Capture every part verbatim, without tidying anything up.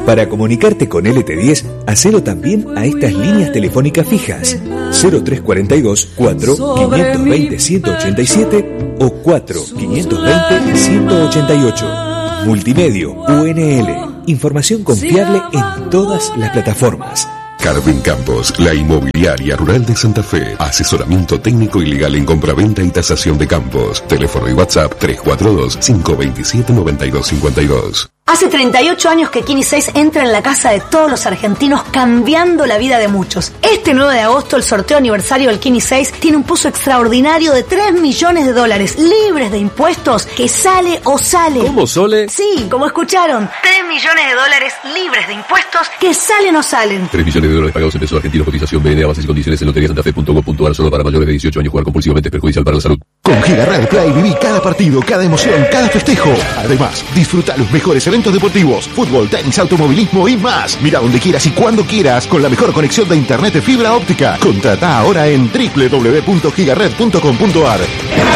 Para comunicarte con L T diez, hacelo también a estas líneas telefónicas fijas cero tres cuarenta y dos, cuatro, quinientos veinte, ciento ochenta y siete o cuatro, quinientos veinte, ciento ochenta y ocho. Multimedio U N L. Información confiable en todas las plataformas. Carmen Campos, la inmobiliaria rural de Santa Fe. Asesoramiento técnico y legal en compraventa y tasación de campos. Teléfono y WhatsApp tres cuatro dos, cinco dos siete, nueve dos cinco dos. Hace treinta y ocho años que Kini seis entra en la casa de todos los argentinos, cambiando la vida de muchos. Este nueve de agosto, el sorteo aniversario del Kini seis tiene un pozo extraordinario de tres millones de dólares, libres de impuestos, que sale o sale. ¿Cómo, Sole? Sí, como escucharon. tres millones de dólares libres de impuestos, que salen o salen. tres millones de dólares pagados en pesos argentinos, cotización B N A, bases y condiciones en lotería santa fe punto gov punto ar, solo para mayores de dieciocho años. Jugar compulsivamente es perjudicial para la salud. Con Gigared Play viví cada partido, cada emoción, cada festejo. Además, disfruta los mejores eventos deportivos, fútbol, tenis, automovilismo y más. Mira donde quieras y cuando quieras con la mejor conexión de internet de fibra óptica. Contrata ahora en doble u doble u doble u punto gigared punto com punto ar.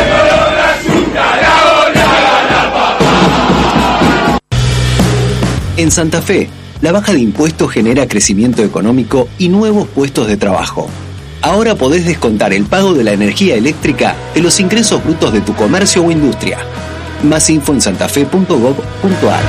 En Santa Fe, la baja de impuestos genera crecimiento económico y nuevos puestos de trabajo. Ahora podés descontar el pago de la energía eléctrica de los ingresos brutos de tu comercio o industria. Más info en santafe punto gov punto ar.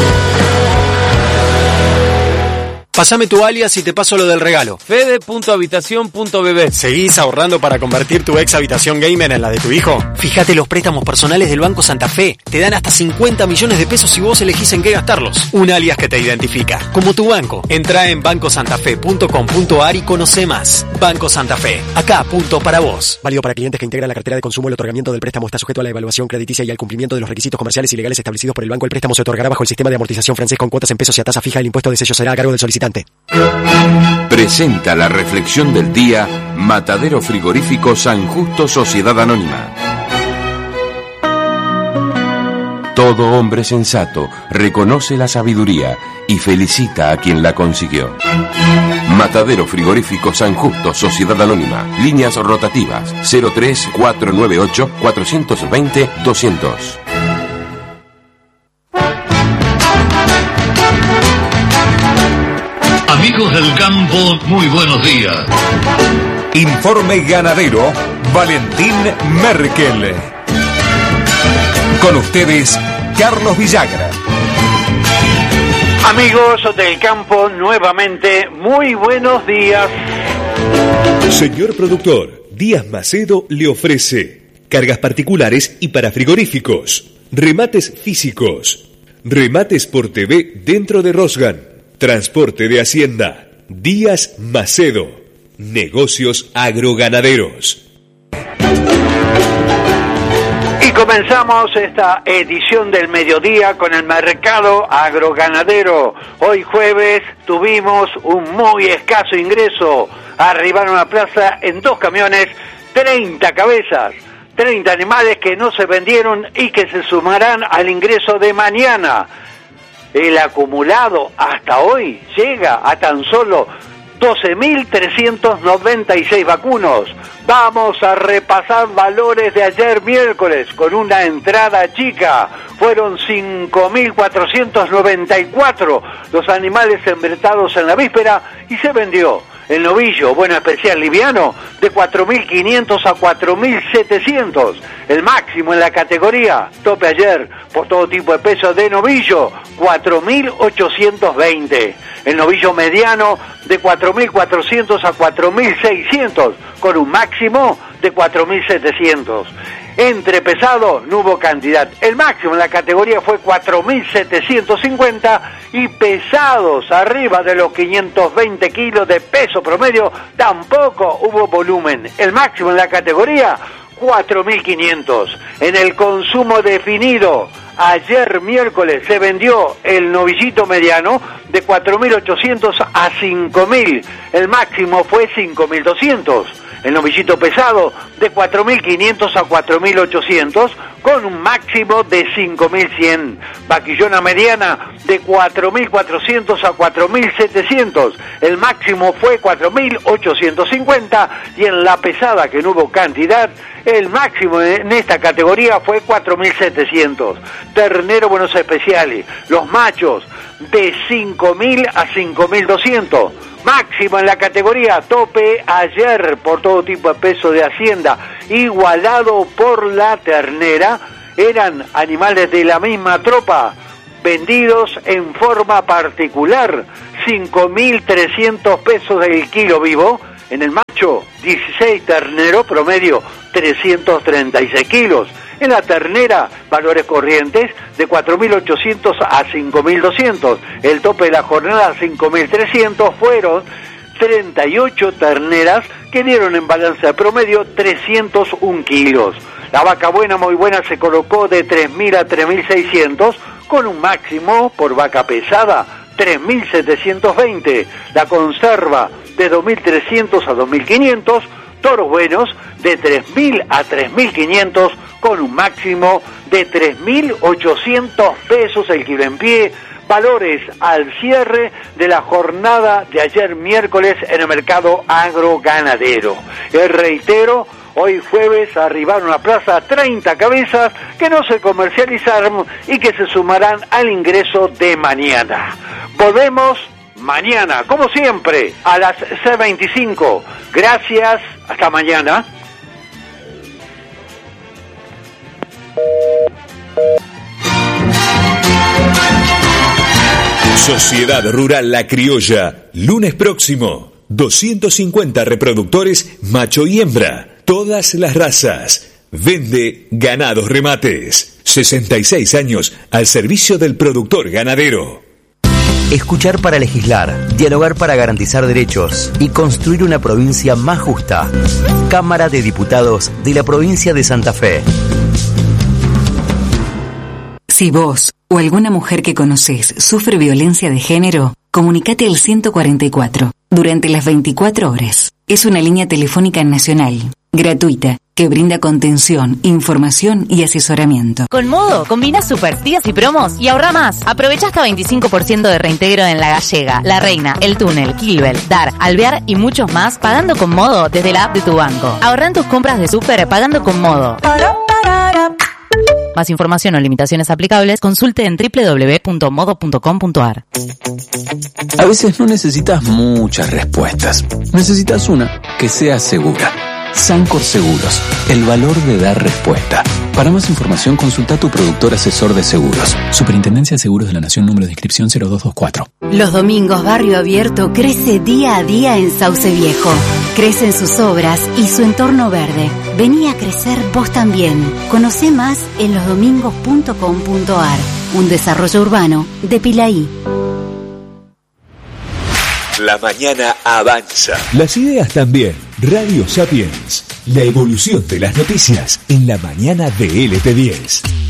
Pásame tu alias y te paso lo del regalo. Fede punto habitación punto b b. ¿Seguís ahorrando para convertir tu ex habitación gamer en la de tu hijo? Fíjate los préstamos personales del Banco Santa Fe. Te dan hasta cincuenta millones de pesos si vos elegís en qué gastarlos. Un alias que te identifica, como tu banco. Entrá en banco santafe punto com punto ar y conoce más. Banco Santa Fe. Acá, punto para vos. Válido para clientes que integran la cartera de consumo. El otorgamiento del préstamo está sujeto a la evaluación crediticia y al cumplimiento de los requisitos comerciales y legales establecidos por el banco. El préstamo se otorgará bajo el sistema de amortización francés con cuotas en pesos y a tasa fija. El impuesto de sello será a cargo del solicitante. Presenta la reflexión del día Matadero Frigorífico San Justo Sociedad Anónima. Todo hombre sensato reconoce la sabiduría y felicita a quien la consiguió. Matadero Frigorífico San Justo Sociedad Anónima. Líneas rotativas cero tres cuatro nueve ocho, cuatro dos cero, doscientos. Amigos del campo, muy buenos días. Informe ganadero, Valentín Merkel. Con ustedes, Carlos Villagra. Amigos del campo, nuevamente, muy buenos días. Señor productor, Díaz Macedo le ofrece cargas particulares y para frigoríficos, remates físicos, remates por T V dentro de Rosgan, transporte de hacienda. Díaz Macedo, negocios agroganaderos. Y comenzamos esta edición del mediodía con el mercado agroganadero. Hoy jueves tuvimos un muy escaso ingreso. Arribaron a la plaza en dos camiones treinta cabezas, treinta animales que no se vendieron y que se sumarán al ingreso de mañana. El acumulado hasta hoy llega a tan solo doce mil trescientos noventa y seis vacunos. Vamos a repasar valores de ayer miércoles con una entrada chica. Fueron cinco mil cuatrocientos noventa y cuatro los animales embredados en la víspera y se vendió el novillo, bueno, especial liviano, de cuatro mil quinientos a cuatro mil setecientos. El máximo en la categoría, tope ayer, por todo tipo de peso de novillo, cuatro mil ochocientos veinte. El novillo mediano, de cuatro mil cuatrocientos a cuatro mil seiscientos, con un máximo de cuatro mil setecientos. Entre pesado no hubo cantidad. El máximo en la categoría fue cuatro mil setecientos cincuenta y pesados arriba de los quinientos veinte kilos de peso promedio tampoco hubo volumen. El máximo en la categoría cuatro mil quinientos. En el consumo definido, ayer miércoles se vendió el novillito mediano de cuatro mil ochocientos a cinco mil. El máximo fue cinco mil doscientos. El novillito pesado de cuatro mil quinientos a cuatro mil ochocientos con un máximo de cinco mil cien. Vaquillona mediana de cuatro mil cuatrocientos a cuatro mil setecientos. El máximo fue cuatro mil ochocientos cincuenta y en la pesada, que no hubo cantidad, el máximo en esta categoría fue cuatro mil setecientos. Ternero buenos especiales, los machos de cinco mil a cinco mil doscientos. Máximo en la categoría tope ayer por todo tipo de peso de hacienda, igualado por la ternera. Eran animales de la misma tropa, vendidos en forma particular, cinco mil trescientos pesos el kilo vivo. En el macho, dieciséis ternero, promedio trescientos treinta y seis kilos. En la ternera, valores corrientes de cuatro mil ochocientos a cinco mil doscientos. El tope de la jornada, cinco mil trescientos, fueron treinta y ocho terneras que dieron en balanza de promedio trescientos un kilos. La vaca buena, muy buena, se colocó de tres mil a tres mil seiscientos, con un máximo por vaca pesada tres mil setecientos veinte. La conserva de dos mil trescientos a dos mil quinientos. Toros buenos de tres mil a tres mil quinientos, con un máximo de tres mil ochocientos pesos el kilo en pie. Valores al cierre de la jornada de ayer miércoles en el mercado agroganadero. Eh, reitero, hoy jueves arribaron a plaza treinta cabezas que no se comercializaron y que se sumarán al ingreso de mañana. Volvemos mañana, como siempre, a las seis veinticinco. Gracias, hasta mañana. Sociedad Rural La Criolla, lunes próximo, doscientos cincuenta reproductores macho y hembra, todas las razas. Vende Ganados Remates, sesenta y seis años al servicio del productor ganadero. Escuchar para legislar, dialogar para garantizar derechos y construir una provincia más justa. Cámara de Diputados de la provincia de Santa Fe. Si vos o alguna mujer que conoces sufre violencia de género, comunicate al ciento cuarenta y cuatro durante las veinticuatro horas. Es una línea telefónica nacional, gratuita, que brinda contención, información y asesoramiento. Con Modo, combina super días y promos y ahorra más. Aprovecha hasta veinticinco por ciento de reintegro en La Gallega, La Reina, El Túnel, Kilbel, Dar, Alvear y muchos más pagando con Modo desde la app de tu banco. Ahorra en tus compras de super pagando con Modo. Más información o limitaciones aplicables, consulte en doble u doble u doble u punto modo punto com punto a r. A veces no necesitas muchas respuestas. Necesitas una que sea segura. Sancor Seguros, el valor de dar respuesta. Para más información, consulta a tu productor asesor de seguros. Superintendencia de Seguros de la Nación, número de inscripción cero dos dos cuatro. Los domingos Barrio Abierto crece día a día en Sauce Viejo. Crecen sus obras y su entorno verde. Vení a crecer vos también. Conocé más en los domingos punto com punto a r. Un desarrollo urbano de Pilaí. La mañana avanza. Las ideas también. Radio Sapiens. La evolución de las noticias en la mañana de L T diez.